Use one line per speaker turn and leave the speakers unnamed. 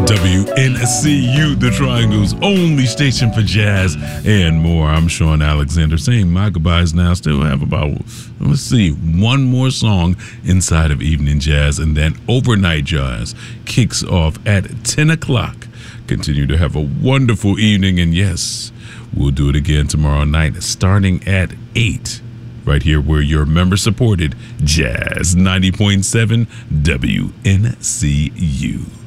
WNCU, the Triangle's only station for jazz and more. I'm Sean Alexander saying my goodbyes now. Still have about, let's see, one more song inside of Evening Jazz, and then Overnight Jazz kicks off at 10 o'clock. Continue to have a wonderful evening, and yes, we'll do it again tomorrow night starting at 8. Right here where your member-supported Jazz 90.7 WNCU.